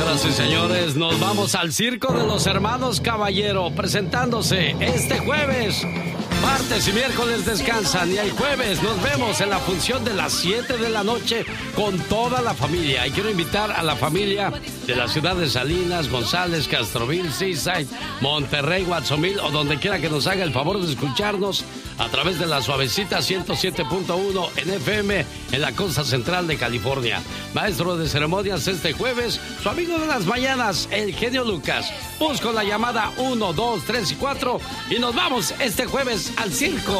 Señoras y señores, nos vamos al Circo de los Hermanos Caballero, presentándose este jueves. Martes y miércoles descansan y el jueves nos vemos en la función de las 7 de la noche con toda la familia. Y quiero invitar a la familia de la ciudad de Salinas, González, Castroville, Seaside, Monterrey, Guatzomil o donde quiera que nos haga el favor de escucharnos a través de la suavecita 107.1 en FM en la costa central de California. Maestro de ceremonias este jueves, su amigo de las mañanas, el genio Lucas. Busco la llamada 1, 2, 3 y 4 y nos vamos este jueves al circo.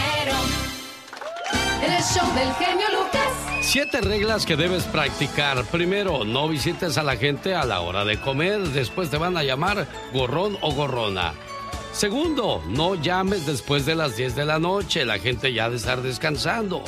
El show del genio Lucas. 7 reglas que debes practicar. Primero, no visites a la gente a la hora de comer. Después te van a llamar gorrón o gorrona. Segundo, no llames después de las 10 de la noche. La gente ya ha de estar descansando.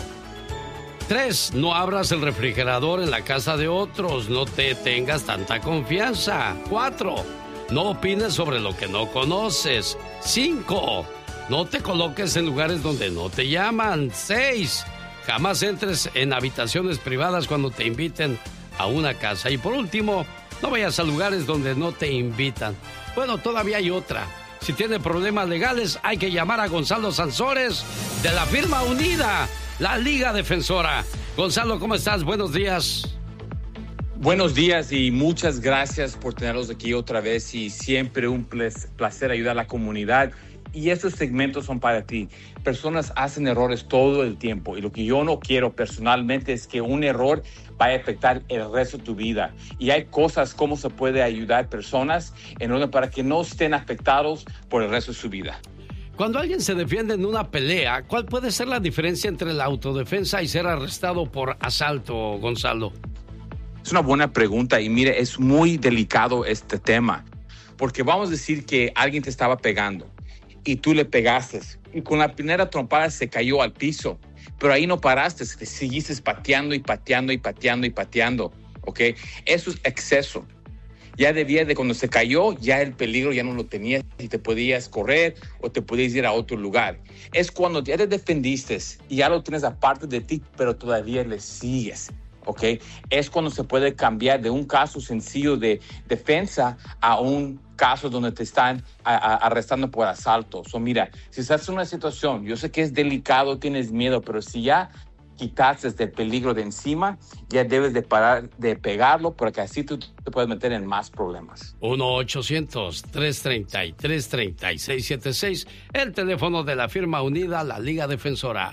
3, no abras el refrigerador en la casa de otros. No te tengas tanta confianza. 4, no opines sobre lo que no conoces. 5, no te coloques en lugares donde no te llaman. 6, jamás entres en habitaciones privadas cuando te inviten a una casa. Y por último, no vayas a lugares donde no te invitan. Bueno, todavía hay otra. Si tiene problemas legales, hay que llamar a Gonzalo Sansores de la firma Unida, la Liga Defensora. Gonzalo, ¿cómo estás? Buenos días. Buenos días y muchas gracias por tenerlos aquí otra vez y siempre un placer ayudar a la comunidad. Y estos segmentos son para ti. Personas hacen errores todo el tiempo y lo que yo no quiero personalmente es que un error vaya a afectar el resto de tu vida. Y hay cosas como se puede ayudar personas en orden para que no estén afectados por el resto de su vida. Cuando alguien se defiende en una pelea, ¿cuál puede ser la diferencia entre la autodefensa y ser arrestado por asalto, Gonzalo? Es una buena pregunta y mire, es muy delicado este tema. Porque vamos a decir que alguien te estaba pegando y tú le pegaste y con la primera trompada se cayó al piso, pero ahí no paraste, te seguiste pateando y pateando y pateando y pateando, ¿ok? Eso es exceso. Ya debía de cuando se cayó, ya el peligro ya no lo tenías y te podías correr o te podías ir a otro lugar. Es cuando ya te defendiste y ya lo tienes aparte de ti, pero todavía le sigues. ¿Ok? Es cuando se puede cambiar de un caso sencillo de defensa a un caso donde te están arrestando por asalto. Mira, si estás en una situación, yo sé que es delicado, tienes miedo, pero si ya quitaste el peligro de encima, ya debes de parar de pegarlo porque así tú te puedes meter en más problemas. 1-800-333-3676, el teléfono de la firma Unida, la Liga Defensora.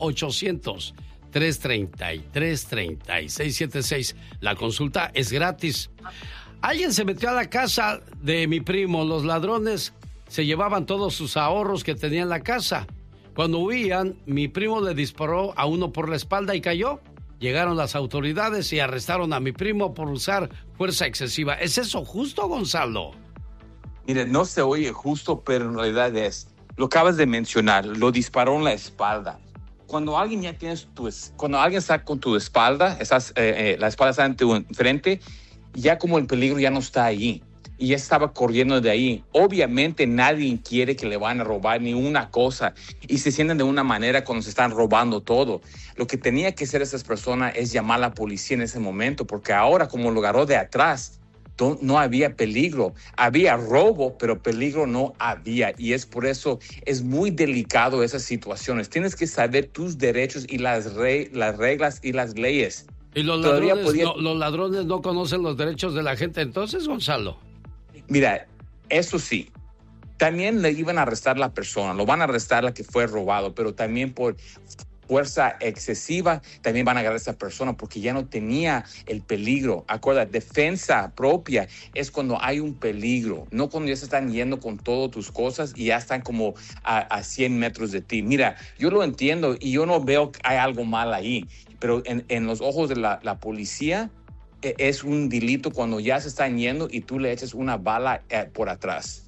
1-800-333-3676. La consulta es gratis. Alguien se metió a la casa de mi primo. Los ladrones se llevaban todos sus ahorros que tenía en la casa. Cuando huían, mi primo le disparó a uno por la espalda y cayó. Llegaron las autoridades y arrestaron a mi primo por usar fuerza excesiva. ¿Es eso justo, Gonzalo? Mire, no se oye justo, pero en realidad es. Lo acabas de mencionar, lo disparó en la espalda. Cuando alguien cuando alguien está con tu espalda, la espalda está en tu frente, ya como el peligro ya no está ahí. Y ya estaba corriendo de ahí. Obviamente nadie quiere que le van a robar ni una cosa. Y se sienten de una manera cuando se están robando todo. Lo que tenía que hacer esas personas es llamar a la policía en ese momento. Porque ahora, como lo agarró de atrás, no había peligro. Había robo, pero peligro no había. Y es por eso, es muy delicado esas situaciones. Tienes que saber tus derechos y las reglas y las leyes. ¿Y los ladrones no conocen los derechos de la gente entonces, Gonzalo? Mira, eso sí, también le iban a arrestar a la persona, lo van a arrestar la que fue robado, pero también por fuerza excesiva, también van a agarrar a esa persona porque ya no tenía el peligro. Acuérdate, defensa propia es cuando hay un peligro, no cuando ya se están yendo con todas tus cosas y ya están como a 100 metros de ti. Mira, yo lo entiendo y yo no veo que hay algo mal ahí, pero en los ojos de la policía, es un delito cuando ya se están yendo y tú le echas una bala por atrás.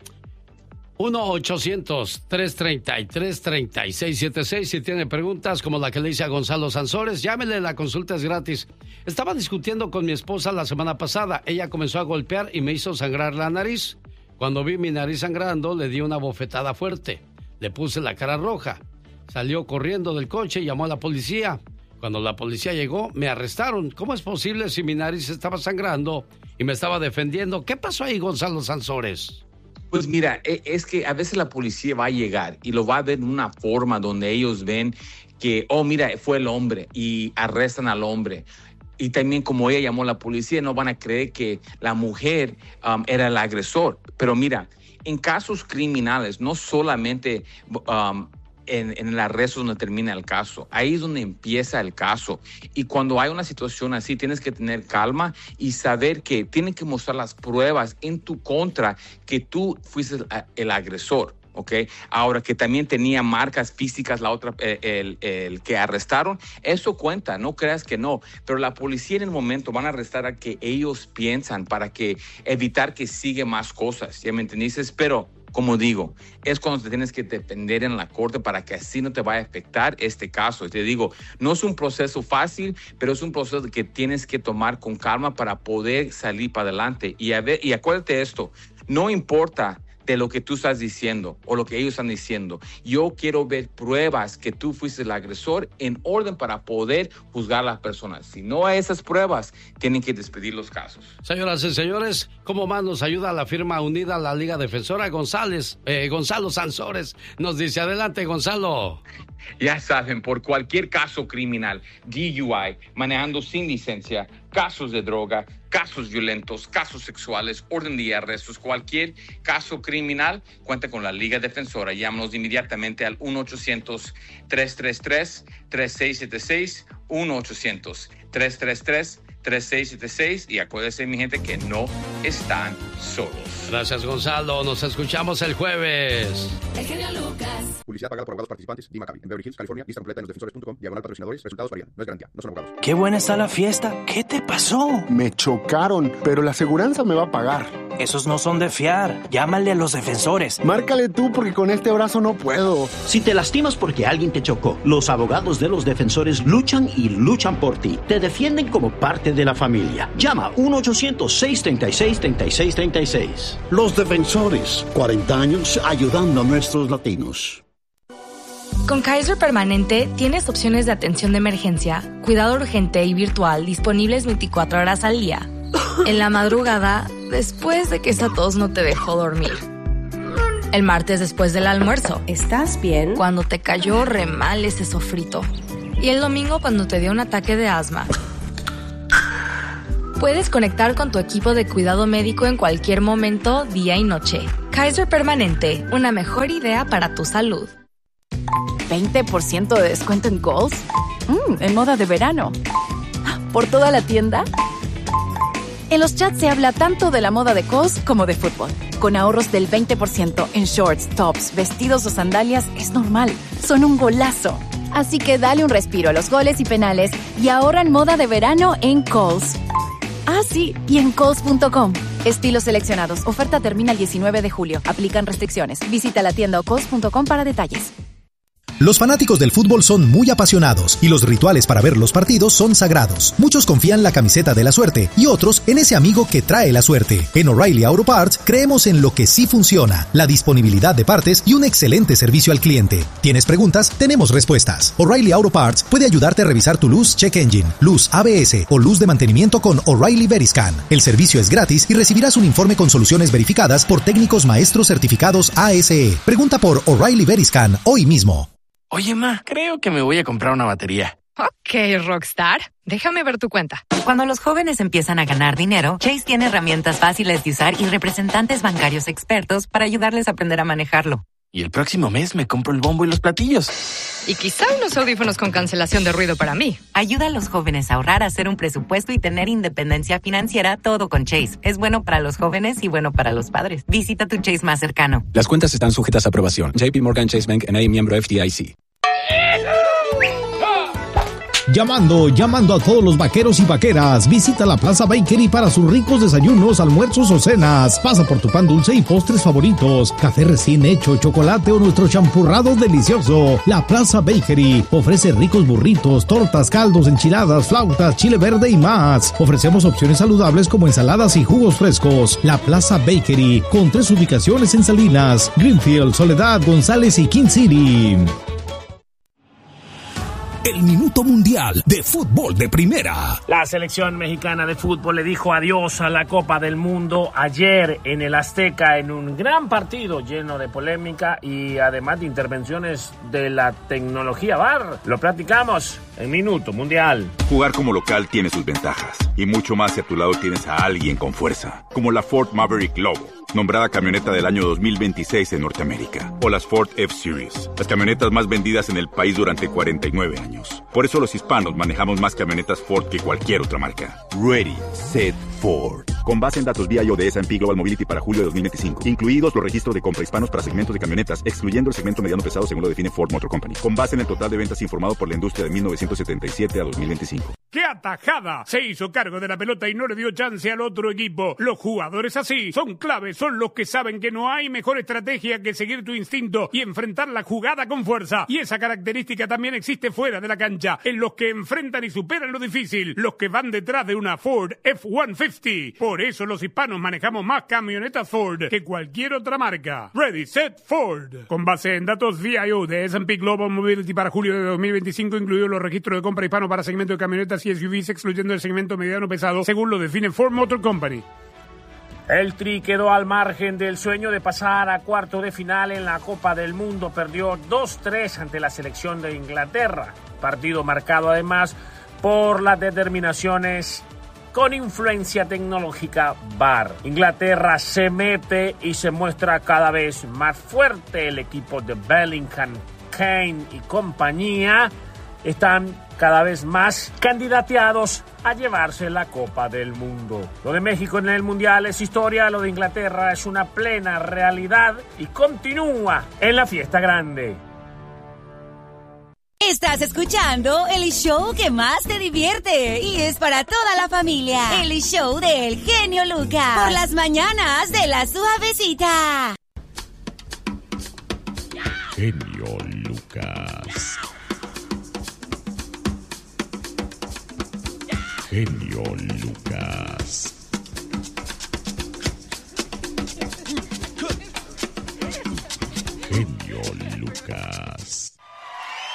1-800-333-3676. Si tiene preguntas como la que le hice a Gonzalo Sansores, llámele, la consulta es gratis. Estaba discutiendo con mi esposa la semana pasada. Ella comenzó a golpear y me hizo sangrar la nariz. Cuando vi mi nariz sangrando, le di una bofetada fuerte. Le puse la cara roja. Salió corriendo del coche y llamó a la policía. Cuando la policía llegó, me arrestaron. ¿Cómo es posible si mi nariz estaba sangrando y me estaba defendiendo. ¿Qué pasó ahí, Gonzalo Sansores? Pues mira, es que a veces la policía va a llegar y lo va a ver de una forma donde ellos ven que, oh, mira, fue el hombre y arrestan al hombre. Y también como ella llamó a la policía, no van a creer que la mujer era el agresor. Pero mira, en casos criminales, no solamente en el arresto donde termina el caso, ahí es donde empieza el caso. Y cuando hay una situación así, tienes que tener calma y saber que tienen que mostrar las pruebas en tu contra que tú fuiste el agresor. Okay. Ahora que también tenía marcas físicas el que arrestaron, eso cuenta, no creas que no, pero la policía en el momento van a arrestar a que ellos piensan para que evitar que siga más cosas, ¿ya me entendiste? Pero como digo, es cuando te tienes que defender en la corte para que así no te vaya a afectar este caso. Y te digo, no es un proceso fácil, pero es un proceso que tienes que tomar con calma para poder salir para adelante. Y acuérdate esto, no importa de lo que tú estás diciendo o lo que ellos están diciendo. Yo quiero ver pruebas que tú fuiste el agresor en orden para poder juzgar a las personas. Si no hay esas pruebas, tienen que despedir los casos. Señoras y señores, ¿cómo más nos ayuda la firma unida a la Liga Defensora? Gonzalo Sansores nos dice, adelante, Gonzalo. Ya saben, por cualquier caso criminal, DUI, manejando sin licencia, casos de droga, casos violentos, casos sexuales, orden de arrestos, cualquier caso criminal, cuenta con la Liga Defensora. Llámanos inmediatamente al 1-800-333-3676, 1-800-333-3676 y acuérdense, mi gente, que no están solos. Gracias, Gonzalo. Nos escuchamos el jueves. El genio Lucas. Publicidad pagada por abogados participantes. Dima Cabi. En Beverly Hills, California. Lista completa en losdefensores.com. /patrocinadores. Resultados varían. No es garantía. No son abogados. Qué buena está la fiesta. ¿Qué te pasó? Me chocaron, pero la aseguranza me va a pagar. Esos no son de fiar. Llámale a Los Defensores. Márcale tú porque con este brazo no puedo. Si te lastimas porque alguien te chocó, los abogados de Los Defensores luchan y luchan por ti. Te defienden como parte de la familia. Llama 1-800-636-3636. Los Defensores, 40 años ayudando a nuestros latinos. Con Kaiser Permanente tienes opciones de atención de emergencia, cuidado urgente y virtual disponibles 24 horas al día. En la madrugada, después de que esa tos no te dejó dormir. El martes después del almuerzo. ¿Estás bien? Cuando te cayó re mal ese sofrito. Y el domingo cuando te dio un ataque de asma. Puedes conectar con tu equipo de cuidado médico en cualquier momento, día y noche. Kaiser Permanente, una mejor idea para tu salud. 20% de descuento en Kohl's. En moda de verano. ¿Por toda la tienda? En los chats se habla tanto de la moda de Kohl's como de fútbol. Con ahorros del 20% en shorts, tops, vestidos o sandalias es normal. Son un golazo. Así que dale un respiro a los goles y penales y ahorra en moda de verano en Kohl's. Ah, sí, y en Kohl's.com. Estilos seleccionados. Oferta termina el 19 de julio. Aplican restricciones. Visita la tienda o Kohl's.com para detalles. Los fanáticos del fútbol son muy apasionados y los rituales para ver los partidos son sagrados. Muchos confían en la camiseta de la suerte y otros en ese amigo que trae la suerte. En O'Reilly Auto Parts creemos en lo que sí funciona, la disponibilidad de partes y un excelente servicio al cliente. ¿Tienes preguntas? Tenemos respuestas. O'Reilly Auto Parts puede ayudarte a revisar tu luz check engine, luz ABS o luz de mantenimiento con O'Reilly Veriscan. El servicio es gratis y recibirás un informe con soluciones verificadas por técnicos maestros certificados ASE. Pregunta por O'Reilly Veriscan hoy mismo. Oye, ma, creo que me voy a comprar una batería. Ok, Rockstar. Déjame ver tu cuenta. Cuando los jóvenes empiezan a ganar dinero, Chase tiene herramientas fáciles de usar y representantes bancarios expertos para ayudarles a aprender a manejarlo. Y el próximo mes me compro el bombo y los platillos. Y quizá unos audífonos con cancelación de ruido para mí. Ayuda a los jóvenes a ahorrar, a hacer un presupuesto y tener independencia financiera, todo con Chase. Es bueno para los jóvenes y bueno para los padres. Visita tu Chase más cercano. Las cuentas están sujetas a aprobación. JP Morgan Chase Bank N.A. miembro FDIC. Llamando a todos los vaqueros y vaqueras. Visita la Plaza Bakery para sus ricos desayunos, almuerzos o cenas. Pasa por tu pan dulce y postres favoritos. Café recién hecho, chocolate o nuestro champurrado delicioso. La Plaza Bakery ofrece ricos burritos, tortas, caldos, enchiladas, flautas, chile verde y más. Ofrecemos opciones saludables como ensaladas y jugos frescos. La Plaza Bakery, con 3 ubicaciones en Salinas, Greenfield, Soledad, González y King City. el Minuto Mundial de Fútbol de Primera. La selección mexicana de fútbol le dijo adiós a la Copa del Mundo ayer en el Azteca en un gran partido lleno de polémica y además de intervenciones de la tecnología VAR. Lo platicamos en Minuto Mundial. Jugar como local tiene sus ventajas y mucho más si a tu lado tienes a alguien con fuerza, como la Ford Maverick Lobo, nombrada camioneta del año 2026 en Norteamérica, o las Ford F-Series, las camionetas más vendidas en el país durante 49 años. Por eso los hispanos manejamos más camionetas Ford que cualquier otra marca. Ready, Set, Ford. Con base en datos BIO de S&P Global Mobility para julio de 2025, incluidos los registros de compra hispanos para segmentos de camionetas, excluyendo el segmento mediano pesado según lo define Ford Motor Company, con base en el total de ventas informado por la industria de 1977 a 2025. ¡Qué atajada! Se hizo cargo de la pelota y no le dio chance al otro equipo. Los jugadores así son claves, son los que saben que no hay mejor estrategia que seguir tu instinto y enfrentar la jugada con fuerza. Y esa característica también existe fuera de la cancha, en los que enfrentan y superan lo difícil, los que van detrás de una Ford F-150. Por eso los hispanos manejamos más camionetas Ford que cualquier otra marca. Ready, Set, Ford. Con base en datos VIO de S&P Global Mobility para julio de 2025, incluidos los registros de compra hispano para segmento de camionetas y SUVs, excluyendo el segmento mediano pesado, según lo define Ford Motor Company. El Tri quedó al margen del sueño de pasar a cuarto de final en la Copa del Mundo. Perdió 2-3 ante la selección de Inglaterra. Partido marcado además por las determinaciones con influencia tecnológica VAR. Inglaterra se mete y se muestra cada vez más fuerte. El equipo de Bellingham, Kane y compañía están cada vez más candidateados a llevarse la Copa del Mundo. Lo de México en el Mundial es historia, lo de Inglaterra es una plena realidad y continúa en la fiesta grande. Estás escuchando el show que más te divierte y es para toda la familia. El show del genio Lucas. Por las mañanas de La Suavecita. Genio Lucas. Genio Lucas.